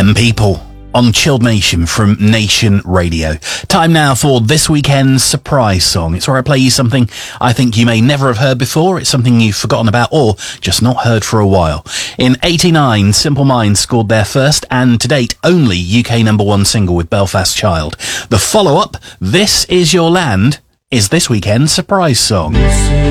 Them People on Chilled Nation from Nation Radio. Time now for this weekend's surprise song. It's where I play you something I think you may never have heard before. It's something you've forgotten about or just not heard for a while. In '89, Simple Minds scored their first and to date only UK #1 single with Belfast Child. The follow-up, This Is Your Land, is this weekend's surprise song.